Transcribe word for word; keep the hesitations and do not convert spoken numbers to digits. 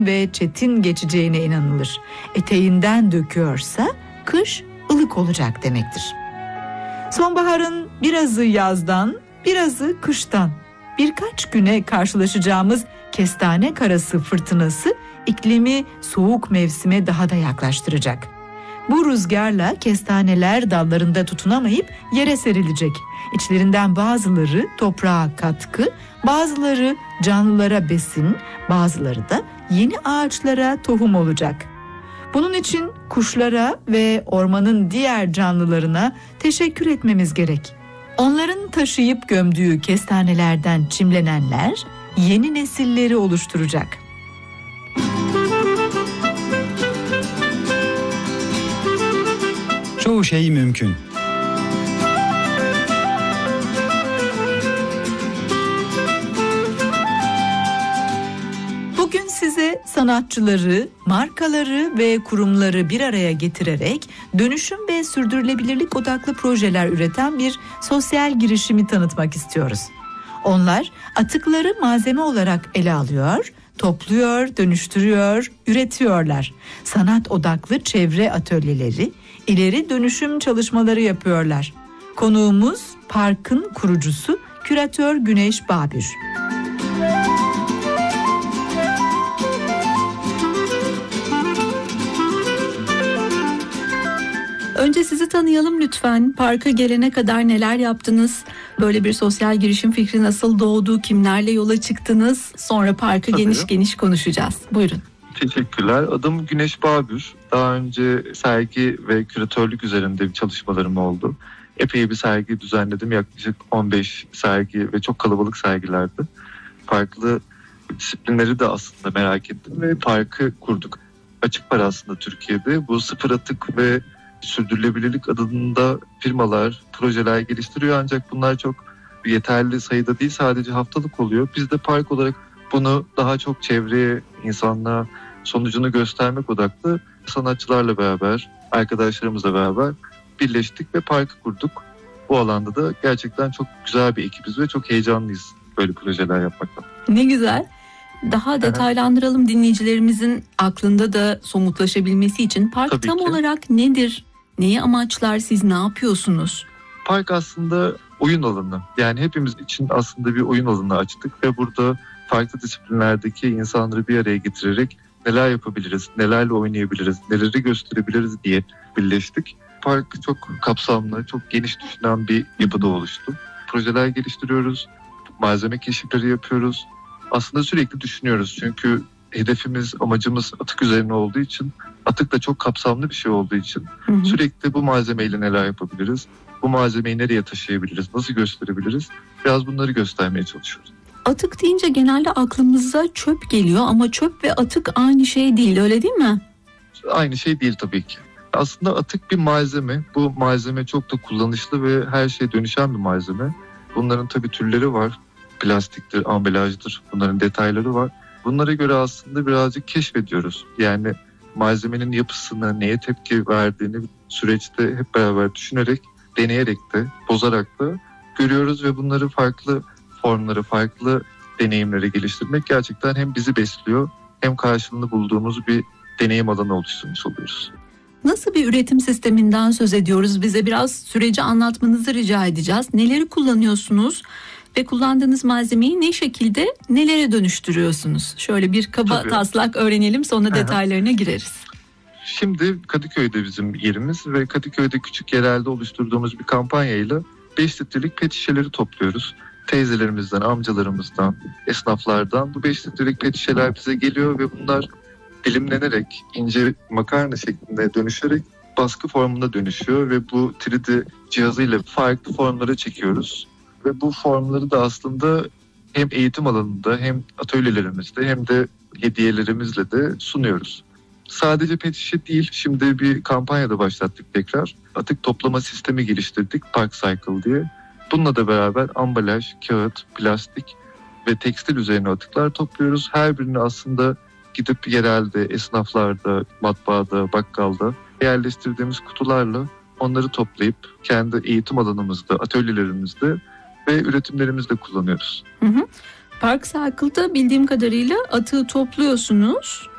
ve çetin geçeceğine inanılır. Eteğinden döküyorsa kış ılık olacak demektir. Sonbaharın birazı yazdan, birazı kıştan. Birkaç güne karşılaşacağımız kestane karası fırtınası iklimi soğuk mevsime daha da yaklaştıracak. Bu rüzgarla kestaneler dallarında tutunamayıp yere serilecek. İçlerinden bazıları toprağa katkı, bazıları canlılara besin, bazıları da yeni ağaçlara tohum olacak. Bunun için kuşlara ve ormanın diğer canlılarına teşekkür etmemiz gerek. Onların taşıyıp gömdüğü kestanelerden çimlenenler yeni nesilleri oluşturacak. Çoğu şey mümkün. Bugün size sanatçıları, markaları ve kurumları bir araya getirerek dönüşüm ve sürdürülebilirlik odaklı projeler üreten bir sosyal girişimi tanıtmak istiyoruz. Onlar atıkları malzeme olarak ele alıyor, topluyor, dönüştürüyor, üretiyorlar. Sanat odaklı çevre atölyeleri, ileri dönüşüm çalışmaları yapıyorlar. Konuğumuz parkın kurucusu küratör Güneş Babür. Önce sizi tanıyalım lütfen. Parka gelene kadar neler yaptınız? Böyle bir sosyal girişim fikri nasıl doğdu? Kimlerle yola çıktınız? Sonra parkı Tabii. geniş geniş konuşacağız. Buyurun. Teşekkürler. Adım Güneş Babür. Daha önce sergi ve küratörlük üzerinde bir çalışmalarım oldu. Epey bir sergi düzenledim. Yaklaşık on beş sergi ve çok kalabalık sergilerdi. Farklı disiplinleri de aslında merak ettim ve parkı kurduk. Açık var aslında Türkiye'de. Bu sıfır atık ve sürdürülebilirlik adında firmalar, projeler geliştiriyor ancak bunlar çok yeterli sayıda değil, sadece haftalık oluyor. Biz de park olarak bunu daha çok çevreye, insanlığa sonucunu göstermek odaklı sanatçılarla beraber, arkadaşlarımızla beraber birleştik ve parkı kurduk. Bu alanda da gerçekten çok güzel bir ekibiz ve çok heyecanlıyız böyle projeler yapmaktan. Ne güzel. Daha detaylandıralım dinleyicilerimizin aklında da somutlaşabilmesi için. Park Tabii tam ki. olarak nedir? Neyi amaçlar? Siz ne yapıyorsunuz? Park aslında oyun alanı. Yani hepimiz için aslında bir oyun alanı açtık ve burada farklı disiplinlerdeki insanları bir araya getirerek neler yapabiliriz, nelerle oynayabiliriz, neleri gösterebiliriz diye birleştik. Park çok kapsamlı, çok geniş düşünen bir yapıda oluştu. Projeler geliştiriyoruz, malzeme keşifleri yapıyoruz. Aslında sürekli düşünüyoruz çünkü hedefimiz, amacımız atık üzerine olduğu için, atık da çok kapsamlı bir şey olduğu için Hı hı. sürekli bu malzemeyle neler yapabiliriz, bu malzemeyi nereye taşıyabiliriz, nasıl gösterebiliriz, biraz bunları göstermeye çalışıyoruz. Atık deyince genelde aklımıza çöp geliyor ama çöp ve atık aynı şey değil, öyle değil mi? Aynı şey değil tabii ki. Aslında atık bir malzeme, bu malzeme çok da kullanışlı ve her şeye dönüşen bir malzeme. Bunların tabii türleri var, plastiktir, ambalajdır, bunların detayları var. Bunlara göre aslında birazcık keşfediyoruz. Yani malzemenin yapısını, neye tepki verdiğini süreçte hep beraber düşünerek, deneyerek de, bozarak da görüyoruz ve bunları farklı formları, farklı deneyimleri geliştirmek gerçekten hem bizi besliyor hem karşılığını bulduğumuz bir deneyim alanı oluşturmuş oluyoruz. Nasıl bir üretim sisteminden söz ediyoruz? Bize biraz süreci anlatmanızı rica edeceğiz. Neleri kullanıyorsunuz ve kullandığınız malzemeyi ne şekilde nelere dönüştürüyorsunuz? Şöyle bir kaba Tabii. taslak öğrenelim, sonra Aha. detaylarına gireriz. Şimdi Kadıköy'de bizim yerimiz ve Kadıköy'de küçük yerelde oluşturduğumuz bir kampanyayla beş litrelik pet şişeleri topluyoruz. Teyzelerimizden, amcalarımızdan, esnaflardan bu beş litrelik pet şişeler bize geliyor ve bunlar dilimlenerek, ince makarna şeklinde dönüşerek baskı formuna dönüşüyor ve bu üç D cihazıyla farklı formlara çekiyoruz. Ve bu formları da aslında hem eğitim alanında hem atölyelerimizde hem de hediyelerimizle de sunuyoruz. Sadece pet şişe değil, şimdi bir kampanya da başlattık tekrar. Atık toplama sistemi geliştirdik, Park Cycle diye. Bununla da beraber ambalaj, kağıt, plastik ve tekstil üzerine atıklar topluyoruz. Her birini aslında gidip yerelde, esnaflarda, matbaada, bakkalda yerleştirdiğimiz kutularla onları toplayıp kendi eğitim alanımızda, atölyelerimizde ve üretimlerimizde kullanıyoruz. Hı hı. Park Cycle'da bildiğim kadarıyla atığı topluyorsunuz.